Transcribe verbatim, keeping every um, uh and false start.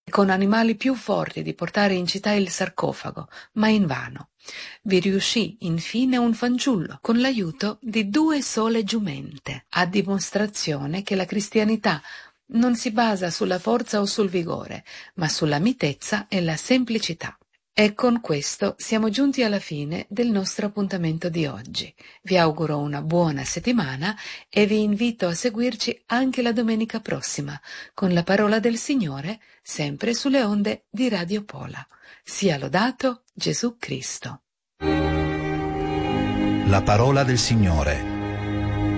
con animali più forti di portare in città il sarcofago, ma invano. Vi riuscì infine un fanciullo, con l'aiuto di due sole giumente, a dimostrazione che la cristianità non si basa sulla forza o sul vigore, ma sulla mitezza e la semplicità. E con questo siamo giunti alla fine del nostro appuntamento di oggi. Vi auguro una buona settimana e vi invito a seguirci anche la domenica prossima con la parola del Signore, sempre sulle onde di Radio Pola. Sia lodato Gesù Cristo. La parola del Signore.